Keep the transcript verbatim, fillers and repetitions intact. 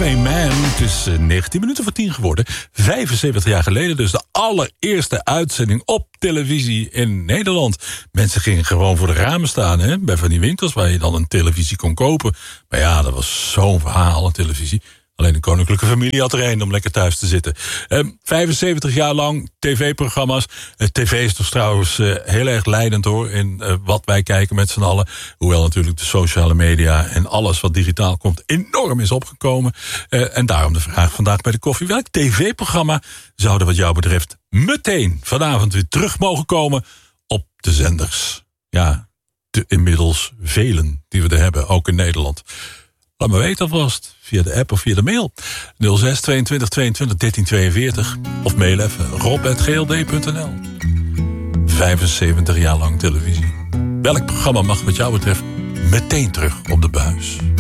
Halfway Man. Het is negentien minuten voor tien geworden. vijfenzeventig jaar geleden dus de allereerste uitzending op televisie in Nederland. Mensen gingen gewoon voor de ramen staan, hè, bij van die winkels waar je dan een televisie kon kopen. Maar ja, dat was zo'n verhaal, een televisie. Alleen de koninklijke familie had er één om lekker thuis te zitten. Uh, vijfenzeventig jaar lang tv-programma's. Uh, tv is dus trouwens uh, heel erg leidend hoor in uh, wat wij kijken met z'n allen. Hoewel natuurlijk de sociale media en alles wat digitaal komt enorm is opgekomen. Uh, en daarom de vraag vandaag bij de koffie. Welk tv-programma zou er wat jou betreft meteen vanavond weer terug mogen komen op de zenders? Ja, de inmiddels velen die we er hebben, ook in Nederland. Laat me weten alvast, via de app of via de mail. nul zes tweeëntwintig tweeëntwintig dertien tweeënveertig. Of mail even rob at g l d punt n l. vijfenzeventig jaar lang televisie. Welk programma mag wat jou betreft meteen terug op de buis?